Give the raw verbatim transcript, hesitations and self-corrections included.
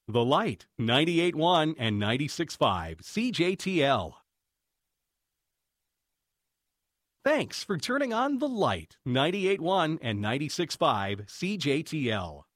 The Light, ninety-eight point one and ninety-six point five C J T L. Thanks for turning on The Light, ninety-eight point one and ninety-six point five C J T L.